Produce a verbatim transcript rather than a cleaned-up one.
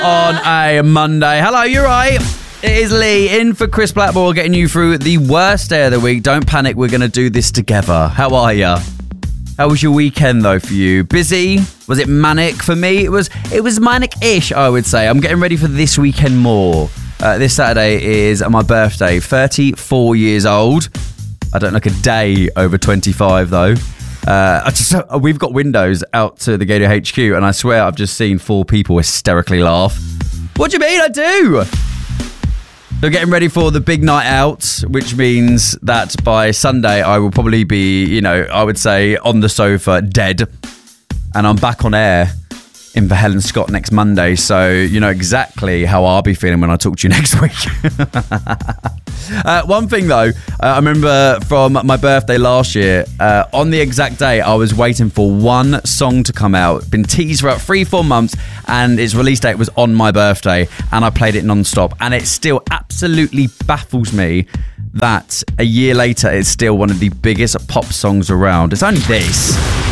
on a Monday. Hello, you're right. It is Lee in for Chris Blackmore, getting you through the worst day of the week. Don't panic, we're going to do this together. How are you? How was your weekend though for you? Busy? Was it manic? For me, it was it was manic-ish, I would say. I'm getting ready for this weekend more. Uh, this Saturday is my birthday, thirty-four years old. I don't look a day over twenty-five though. Uh, I just, we've got windows out to the Gator H Q, and I swear I've just seen four people hysterically laugh. What do you mean? I do. So getting ready for the big night out, which means that by Sunday I will probably be, you know, I would say on the sofa, dead, and I'm back on air in for Helen Scott next Monday. So you know exactly how I'll be feeling when I talk to you next week. Uh, one thing though, uh, I remember from my birthday last year, uh, on the exact day I was waiting for one song to come out. Been teased for about three, four months, and its release date was on my birthday, and I played it non-stop, and it still absolutely baffles me that a year later it's still one of the biggest pop songs around. It's only this.